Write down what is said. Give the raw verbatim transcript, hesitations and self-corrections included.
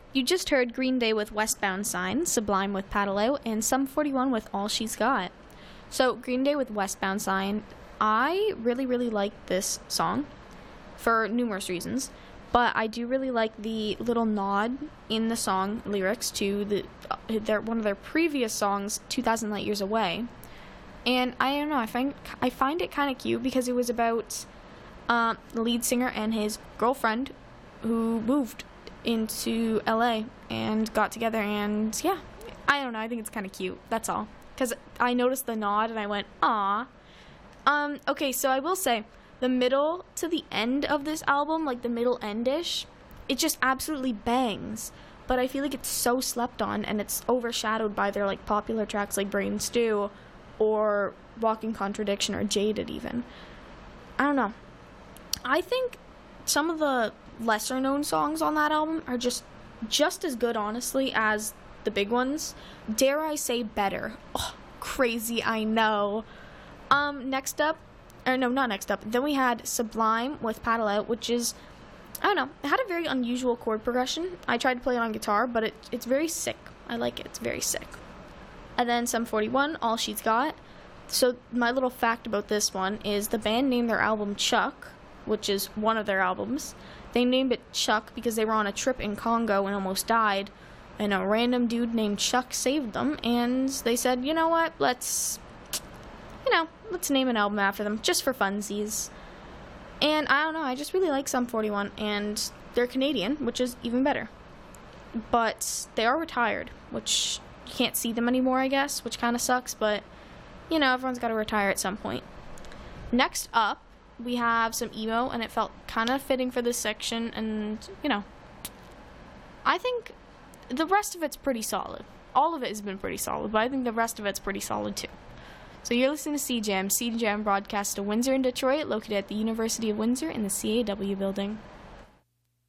You just heard Green Day with Westbound Sign, Sublime with Paddle Out, and Sum forty-one with All She's Got. So, Green Day with Westbound Sign, I really, really like this song for numerous reasons, but I do really like the little nod in the song lyrics to the uh, their one of their previous songs, two thousand Light Years Away. And I don't know, I find I find it kind of cute because it was about um, the lead singer and his girlfriend who moved into L A and got together, and yeah, I don't know, I think it's kind of cute, that's all. Because I noticed the nod and I went, "Aw." Um, okay, so I will say, the middle to the end of this album, like the middle end-ish, it just absolutely bangs. But I feel like it's so slept on, and it's overshadowed by their like popular tracks like Brain Stew, or Walking Contradiction, or Jaded even. I don't know. I think some of the lesser known songs on that album are just just as good, honestly, as the big ones. Dare I say better. Oh, crazy, I know. Um, next up, or no, not next up, then we had Sublime with Paddle Out, which is, I don't know, it had a very unusual chord progression. I tried to play it on guitar, but it, it's very sick. I like it, it's very sick. And then Sum forty-one, All She's Got. So my little fact about this one is the band named their album Chuck, which is one of their albums. They named it Chuck because they were on a trip in Congo and almost died, and a random dude named Chuck saved them, and they said, you know what, let's, you know, let's name an album after them, just for funsies. And I don't know, I just really like Sum forty-one, and they're Canadian, which is even better. But they are retired, which you can't see them anymore, I guess, which kind of sucks, but, you know, everyone's got to retire at some point. Next up, we have some emo, and it felt kind of fitting for this section, and, you know, I think the rest of it's pretty solid. All of it has been pretty solid, but I think the rest of it's pretty solid, too. So you're listening to C J A M. C J A M broadcasts to Windsor and Detroit, located at the University of Windsor in the C A W building.